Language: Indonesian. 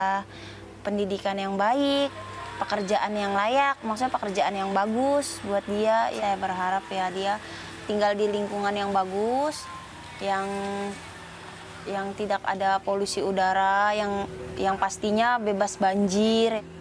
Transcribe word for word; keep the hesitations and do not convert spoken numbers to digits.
pendidikan yang baik, pekerjaan yang layak, maksudnya pekerjaan yang bagus buat dia. Saya berharap ya dia tinggal di lingkungan yang bagus, yang yang tidak ada polusi udara, yang yang pastinya bebas banjir.